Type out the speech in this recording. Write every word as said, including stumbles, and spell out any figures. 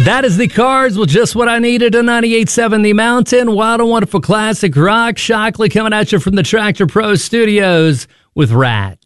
That is the Cars with Just What I Needed on ninety-eight point seven The Mountain. Wild and wonderful classic rock. Shockley coming at you from the Tractor Pro Studios with Rat.